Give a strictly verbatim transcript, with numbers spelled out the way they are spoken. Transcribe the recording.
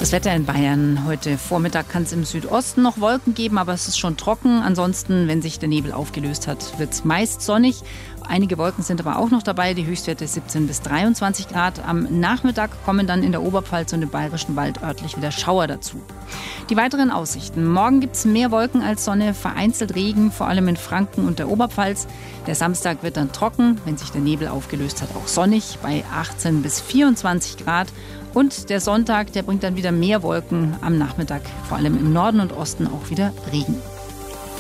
Das Wetter in Bayern. Heute Vormittag kann es im Südosten noch Wolken geben, aber es ist schon trocken. Ansonsten, wenn sich der Nebel aufgelöst hat, wird es meist sonnig. Einige Wolken sind aber auch noch dabei. Die Höchstwerte siebzehn bis dreiundzwanzig Grad. Am Nachmittag kommen dann in der Oberpfalz und im Bayerischen Wald örtlich wieder Schauer dazu. Die weiteren Aussichten. Morgen gibt es mehr Wolken als Sonne, vereinzelt Regen, vor allem in Franken und der Oberpfalz. Der Samstag wird dann trocken, wenn sich der Nebel aufgelöst hat, auch sonnig bei achtzehn bis vierundzwanzig Grad. Und der Sonntag, der bringt dann wieder mehr Wolken am Nachmittag, vor allem im Norden und Osten auch wieder Regen.